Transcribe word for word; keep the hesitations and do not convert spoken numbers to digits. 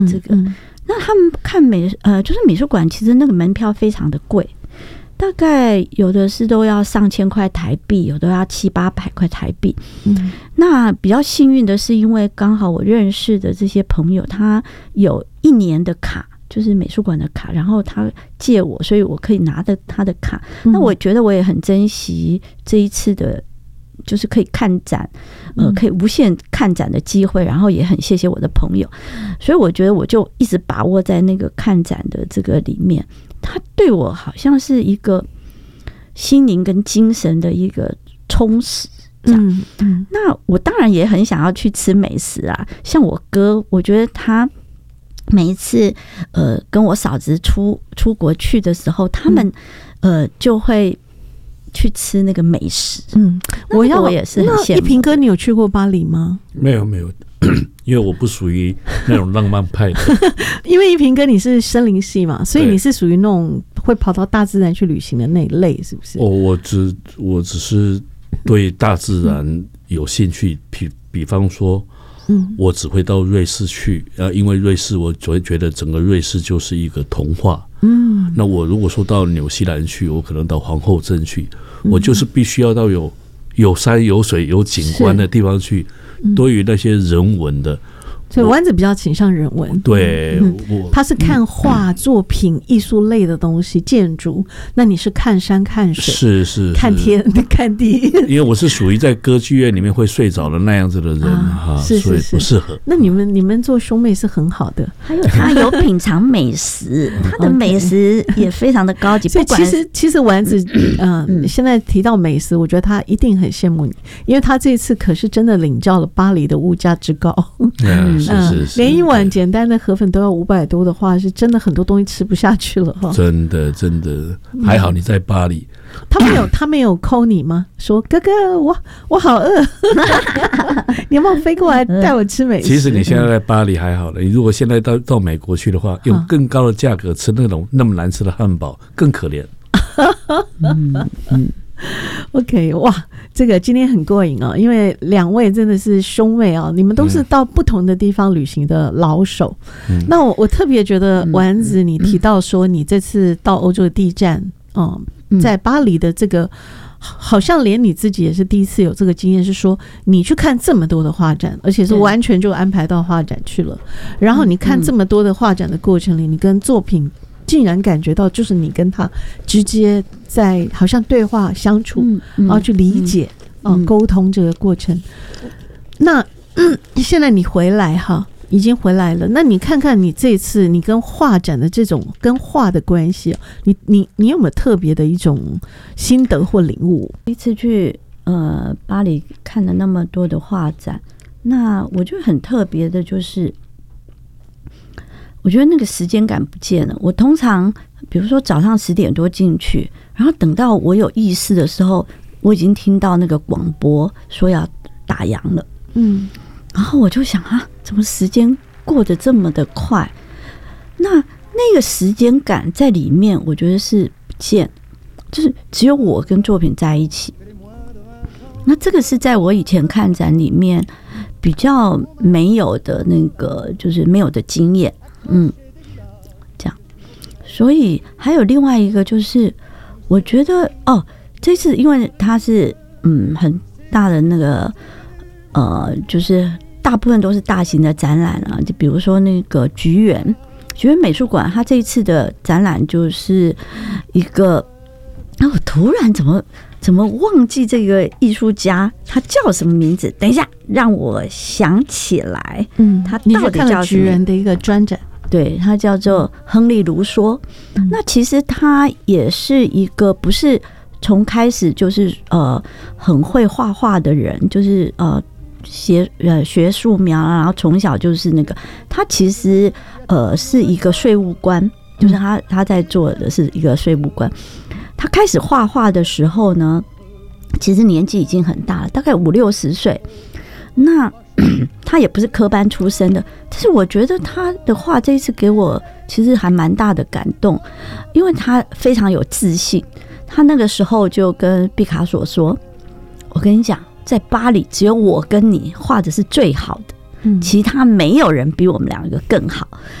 这个。嗯嗯、那他们看美呃，就是美术馆，其实那个门票非常的贵，大概有的是都要上千块台币，有的要七八百块台币。嗯，那比较幸运的是，因为刚好我认识的这些朋友，他有一年的卡。就是美术馆的卡，然后他借我，所以我可以拿着他的卡。嗯、那我觉得我也很珍惜这一次的，就是可以看展，呃，可以无限看展的机会。然后也很谢谢我的朋友，所以我觉得我就一直把握在那个看展的这个里面。它对我好像是一个心灵跟精神的一个充实。这样，嗯嗯、那我当然也很想要去吃美食啊，像我哥，我觉得他。每一次，呃，跟我嫂子出出国去的时候，他们、嗯、呃就会去吃那个美食。嗯，我要我也是很羡慕。 一平哥，你有去过巴黎吗？ 没有，没有，因为我不属于那种浪漫派的。 因为一平哥你是森林系嘛，所以你是属于那种会跑到大自然去旅行的那一类，是不是？ 哦，我只我只是对大自然有兴趣，比比方说。嗯、我只会到瑞士去，呃，因为瑞士我就会觉得整个瑞士就是一个童话。嗯，那我如果说到纽西兰去，我可能到皇后镇去，嗯、我就是必须要到有有山有水有景观的地方去。嗯、对于那些人文的， 所以丸子比较倾向人文。 对，嗯、我他是看画、嗯、作品、艺术类的东西，建筑。那你是看山看水， 是是看天看地。 因为我是属于在歌剧院里面会睡着的那样子的人哈、啊， 是是是， 所以不适合。 那你们你们做兄妹是很好的。 还有他有品尝美食，他的美食也非常的高级。 所以其实其实丸子，嗯、呃，现在提到美食，我觉得他一定很羡慕你，因为他这次可是真的领教了巴黎的物价之高。 嗯，是是是， 连一碗简单的河粉都要五百多的话，是真的很多东西吃不下去了哈。 真的真的，还好你在巴黎。 他没有他没有 call 你吗？说哥哥，我我好饿，你有没有飞过来带我吃美食？ 其实你现在在巴黎还好了，你如果现在到到美国去的话，用更高的价格吃那种那么难吃的汉堡，更可怜。 嗯嗯。OK， 哇，这个今天很过瘾哦，因为两位真的是兄妹哦，你们都是到不同的地方旅行的老手。嗯、那我我特别觉得丸子，你提到说你这次到欧洲的第一站哦、嗯，在巴黎的这个，好像连你自己也是第一次有这个经验，是说你去看这么多的画展，而且是完全就安排到画展去了。然后你看这么多的画展的过程里，你跟作品。竟然感觉到就是你跟他直接在好像对话相处，嗯嗯、然后去理解啊、嗯、沟通这个过程。那、嗯、现在你回来哈，已经回来了。那你看看你这次你跟画展的这种跟画的关系，你你你有没有特别的一种心得或领悟？ 一次去呃巴黎看了那么多的画展，那我觉得很特别的就是。我觉得那个时间感不见了。我通常比如说早上十点多进去，然后等到我有意识的时候，我已经听到那个广播说要打烊了。嗯，然后我就想啊，怎么时间过得这么的快？那那个时间感在里面，我觉得是不见，就是只有我跟作品在一起。那这个是在我以前看展里面比较没有的那个，就是没有的经验。嗯，这样，所以还有另外一个就是，我觉得哦，这次因为它是嗯很大的那个呃，就是大部分都是大型的展览啊，就比如说那个菊园菊园美术馆，它这一次的展览就是一个，啊，我突然怎么怎么忘记这个艺术家他叫什么名字？等一下，让我想起来，嗯，他到底叫什么？ 菊园的一个专展。 对，他叫做亨利·卢梭。嗯、那其实他也是一个不是从开始就是呃很会画画的人，就是呃学呃学素描啊，然后从小就是那个他其实呃是一个税务官，就是他他在做的是一个税务官。他开始画画的时候呢，其实年纪已经很大了，大概五六十岁。那他也不是科班出身的，但是我觉得他的画这一次给我其实还蛮大的感动，因为他非常有自信。他那个时候就跟毕卡索说：“我跟你讲，在巴黎只有我跟你画的是最好的。” 其他没有人比我们两个更好。